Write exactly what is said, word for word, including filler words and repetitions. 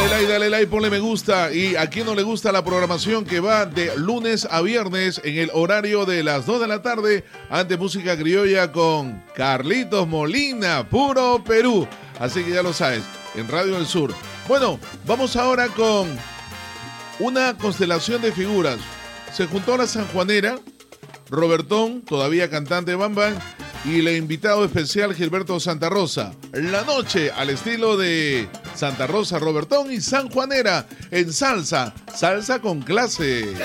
Dale like, dale like, ponle me gusta. Y a quien no le gusta la programación que va de lunes a viernes en el horario de las dos de la tarde, ante música criolla con Carlitos Molina, puro Perú. Así que ya lo sabes, en Radio del Sur. Bueno, vamos ahora con una constelación de figuras. Se juntó la sanjuanera, Robertón, todavía cantante Bam Bam, y el invitado especial Gilberto Santa Rosa. La noche al estilo de Santa Rosa, Robertón y sanjuanera en salsa, salsa con clase.